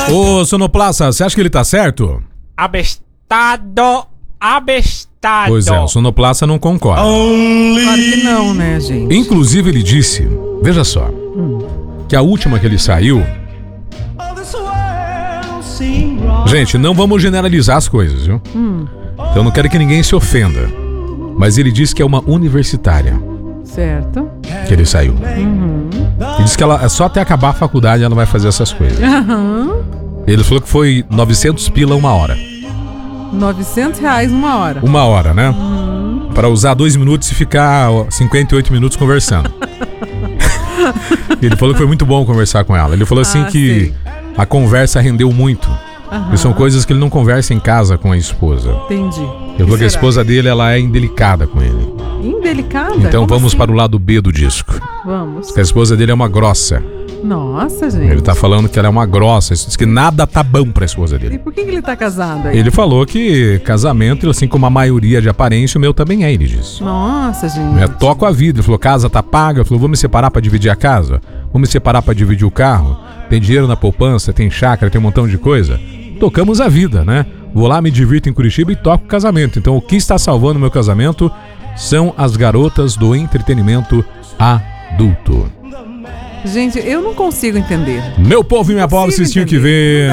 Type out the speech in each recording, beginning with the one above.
Ô, Sonoplaça, você acha que ele tá certo? Abestado. Pois é, o Sonoplaça não concorda. Claro que não, né, gente? Inclusive ele disse, veja só, que a última que ele saiu... Gente, não vamos generalizar as coisas, viu? Eu não quero que ninguém se ofenda. Mas ele disse que é uma universitária. Certo. Que ele saiu. Ele disse que ela, só até acabar a faculdade ela vai fazer essas coisas. Ele falou que foi 900 pila uma hora. R$900 uma hora. Uma hora, né? Para usar 2 minutos e ficar 58 minutos conversando. Ele falou que foi muito bom conversar com ela. Ele falou assim que a conversa rendeu muito. E são coisas que ele não conversa em casa com a esposa. Entendi. Ele falou que a esposa dele, ela é indelicada com ele. Indelicada? Então Como vamos assim? para o lado B do disco. Vamos. Que a esposa dele é uma grossa. Nossa, gente. Ele tá falando que ela é uma grossa. Ele diz que nada tá bom pra esposa E dele. por que ele tá casado aí? Ele falou que casamento, assim como a maioria de aparência, o meu também é, ele disse. Nossa, gente. Toco a vida. Ele falou, casa tá paga. Ele falou, vamos me separar pra dividir a casa? Vamos me separar pra dividir o carro? Tem dinheiro na poupança, tem chácara, tem um montão de coisa. Tocamos a vida, né? Vou lá, me divirto em Curitiba e toco o casamento. Então o que está salvando o meu casamento são as garotas do entretenimento adulto. Gente, eu não consigo entender. Meu povo e minha pobre, vocês tinham que ver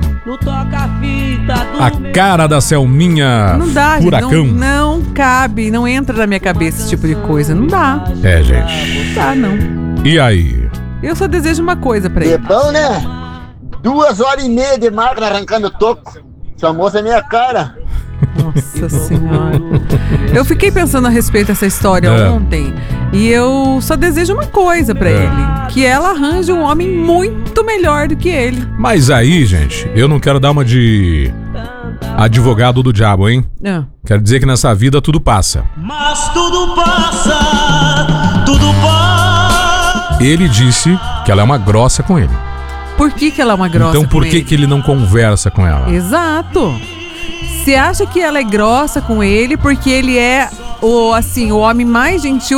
a cara da Selminha Não dá, gente. Furacão. Não cabe, não entra na minha cabeça esse tipo de coisa. Não dá. É, gente. Não dá, não. E aí? Eu só desejo uma coisa pra É ele. bom, né? 2h30 de máquina arrancando toco. Essa moça é minha cara. Nossa senhora. Eu fiquei pensando a respeito dessa história ontem. E eu só desejo uma coisa pra ele. Que ela arranje um homem muito melhor do que ele. Mas aí, gente, eu não quero dar uma de advogado do diabo, hein? Quero dizer que nessa vida tudo passa. Mas tudo passa, tudo passa. Ele disse que ela é uma grossa com ele. Por que ela é uma grossa Então por com que ele? que ele não conversa com ela? Exato. Você acha que ela é grossa com ele porque ele é o homem mais gentil